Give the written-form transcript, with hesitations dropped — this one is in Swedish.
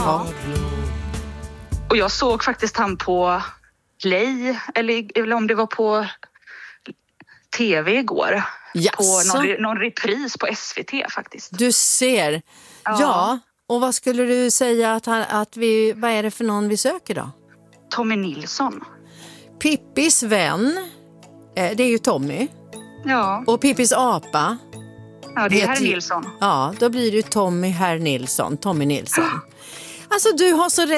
Ja. Och jag såg faktiskt han på Play, eller om det var på TV igår. Jaså? På någon repris på SVT faktiskt. Du ser. Ja. Och vad skulle du säga vad är det för någon vi söker då? Tommy Nilsson. Pippis vän, det är ju Tommy. Ja. Och Pippis apa. Ja, det är herr Nilsson. Ja, då blir det Tommy Nilsson. Alltså du har så rätt.